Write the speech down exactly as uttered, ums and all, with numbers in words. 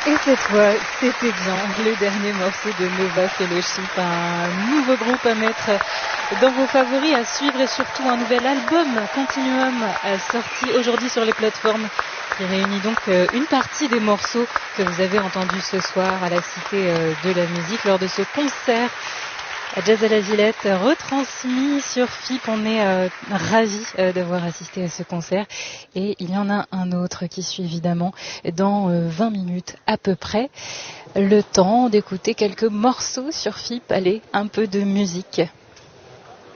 Et cette fois, c'était bien le dernier morceau de Nova Fellowship, un nouveau groupe à mettre dans vos favoris, à suivre et surtout un nouvel album, Continuum, sorti aujourd'hui sur les plateformes, qui réunit donc une partie des morceaux que vous avez entendus ce soir à la Cité de la Musique lors de ce concert à Jazz à la Villette, retransmis sur F I P. On est euh, ravis euh, d'avoir assisté à ce concert. Et il y en a un autre qui suit évidemment dans euh, vingt minutes à peu près. Le temps d'écouter quelques morceaux sur F I P. Allez, un peu de musique.